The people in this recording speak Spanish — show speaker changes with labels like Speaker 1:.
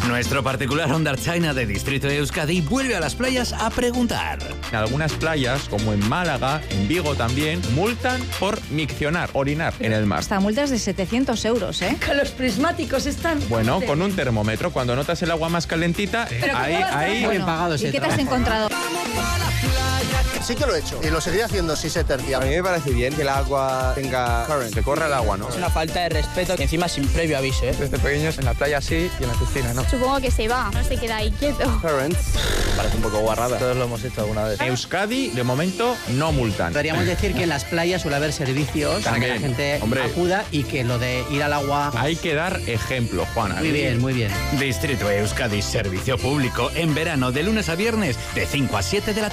Speaker 1: Nuestro particular Hondartzaina de Distrito de Euskadi vuelve a las playas a preguntar.
Speaker 2: En algunas playas, como en Málaga, en Vigo también, multan por miccionar, orinar en el mar.
Speaker 3: Hasta multas de 700 euros, ¿eh?
Speaker 4: Que los prismáticos están...
Speaker 2: Bueno, con un termómetro, cuando notas el agua más calentita, ahí...
Speaker 3: Bueno,
Speaker 5: pagado
Speaker 3: ¿y qué te has encontrado?
Speaker 6: Sí que lo he hecho y lo seguiré haciendo si se tercia.
Speaker 7: A mí me parece bien que el agua tenga current, que corra el agua, ¿no?
Speaker 5: Es una falta de respeto y encima sin previo aviso, ¿eh?
Speaker 7: Desde pequeños en la playa sí y en la piscina, ¿no?
Speaker 8: Supongo que se va, no se queda ahí quieto.
Speaker 7: Current. Parece un poco guarrada. Todos lo hemos hecho alguna vez.
Speaker 2: Euskadi, de momento, no multan.
Speaker 5: Podríamos decir que en las playas suele haber servicios para que la gente acuda y que lo de ir al agua...
Speaker 2: Hay que dar ejemplo, Juana.
Speaker 5: Muy bien, muy bien.
Speaker 1: Distrito Euskadi, servicio público en verano de lunes a viernes de 5 a 7 de la tarde.